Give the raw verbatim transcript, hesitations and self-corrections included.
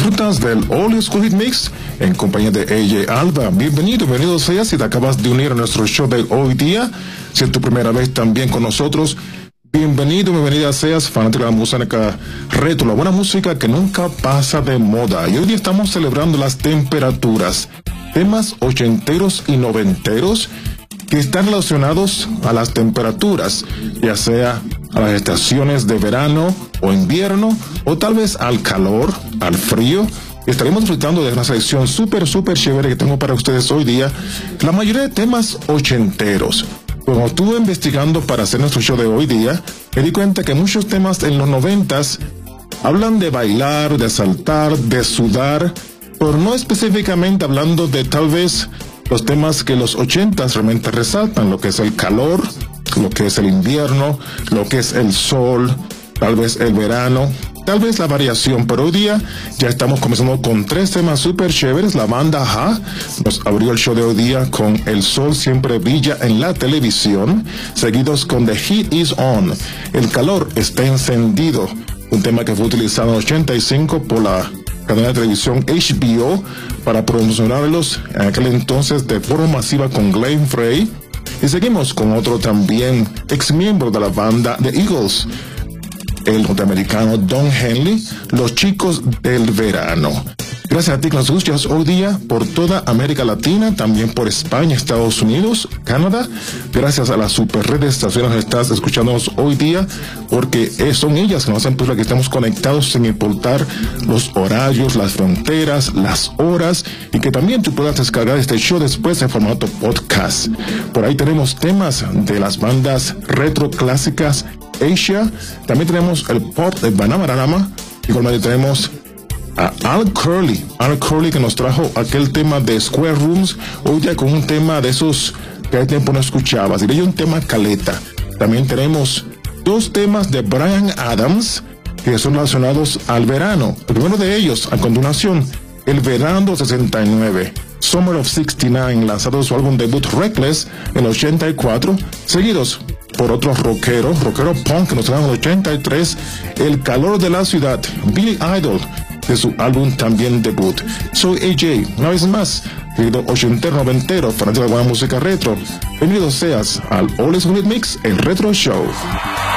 Disfrutas del All School Hit Mix en compañía de A J Alba. Bienvenido, bienvenido seas si te acabas de unir a nuestro show de hoy día. Si es tu primera vez también con nosotros, bienvenido, bienvenida seas, fanático de la música retro, la buena música que nunca pasa de moda. Y hoy día estamos celebrando las temperaturas, temas ochenteros y noventeros que están relacionados a las temperaturas, ya sea a las estaciones de verano o invierno, o tal vez al calor, al frío. Estaremos disfrutando de una selección súper, súper chévere que tengo para ustedes hoy día. La mayoría de temas ochenteros. Cuando estuve investigando para hacer nuestro show de hoy día, me di cuenta que muchos temas en los noventas hablan de bailar, de saltar, de sudar, pero no específicamente hablando de tal vez los temas que los ochentas realmente resaltan, lo que es el calor, lo que es el invierno, lo que es el sol, tal vez el verano, tal vez la variación. Pero hoy día ya estamos comenzando con tres temas súper chéveres. La banda A nos abrió el show de hoy día con El Sol Siempre Brilla en la Televisión, seguidos con The Heat Is On, El Calor Está Encendido, un tema que fue utilizado en el ochenta y cinco por la cadena de televisión H B O para promocionarlos en aquel entonces de forma masiva con Glenn Frey. Y seguimos con otro también ex miembro de la banda The Eagles, el norteamericano Don Henley, Los Chicos del Verano. Gracias a ti que nos escuchas hoy día por toda América Latina, también por España, Estados Unidos, Canadá. Gracias a la super red de estaciones que estás escuchándonos hoy día, porque son ellas que nos hacen posible que estemos conectados sin importar los horarios, las fronteras, las horas, y que también tú puedas descargar este show después en formato podcast. Por ahí tenemos temas de las bandas retro clásicas Asia. También tenemos el pop de Bananarama. Igualmente tenemos a Al Curly, Al Curly que nos trajo aquel tema de Square Rooms, hoy día con un tema de esos que hace tiempo no escuchabas, diría un tema caleta. También tenemos dos temas de Bryan Adams que son relacionados al verano. El primero de ellos, a continuación, el verano sesenta y nueve, Summer of sesenta y nueve, lanzado su álbum debut Reckless en el ochenta y cuatro, seguidos por otro rockero, rockero punk que nos trajo en el ochenta y tres, El Calor de la Ciudad, Billy Idol, de su álbum también debut. Soy A J, una vez más, querido ochentero, noventero, fanático de la buena música retro. Bienvenido seas al All School Hit Mix, el Retro Show.